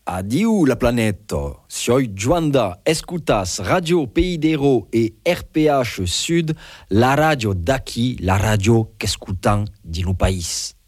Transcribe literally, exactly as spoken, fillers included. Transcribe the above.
Adieu la planète. Soy Joanda, escutas Radio Pays d'Hérault et R P H Sud, la radio d'aquí, la radio qu'escutan di no país.